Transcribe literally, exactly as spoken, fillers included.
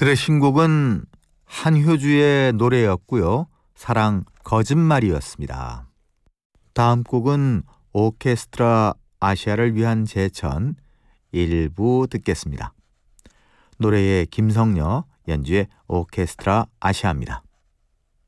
들으신 곡은 한효주의 노래였고요. 사랑 거짓말이었습니다. 다음 곡은 오케스트라 아시아를 위한 제천 일부 듣겠습니다. 노래의 김성녀, 연주의 오케스트라 아시아입니다.